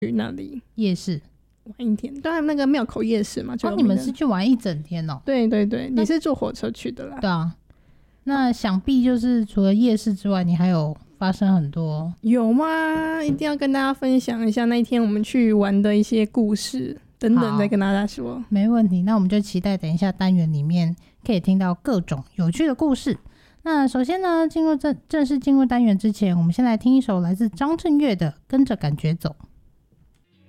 那里夜市玩一天，当然那个庙口夜市嘛， 你们是去玩一整天哦？ 对对对，你是坐火车去的啦。 对啊，那想必就是除了夜市之外，你还有发生很多？ 有吗？一定要跟大家分享一下那一天我们去玩的一些故事等等，再跟大家说。 没问题，那我们就期待等一下单元里面可以听到各种有趣的故事。那首先呢，正式进入单元之前，我们先来听一首来自张震岳的《跟着感觉走》。